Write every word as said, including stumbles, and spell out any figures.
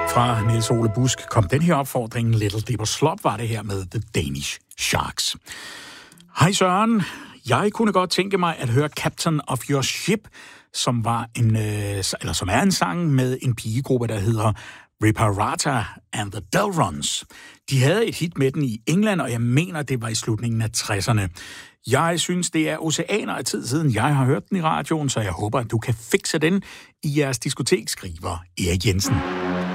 Fra Niels Ole Busk kom den her opfordring. Little Dipper Slop var det her med The Danish Sharks. Hej Søren. Jeg kunne godt tænke mig at høre Captain of Your Ship, som var en eller som er en sang med en pigegruppe, der hedder Reparata and the Delrons. De havde et hit med den i England, og jeg mener, det var i slutningen af tresserne. Jeg synes, det er oceaner af tid siden, jeg har hørt den i radioen, så jeg håber, at du kan fikse den i jeres diskotek, skriver Erik Jensen.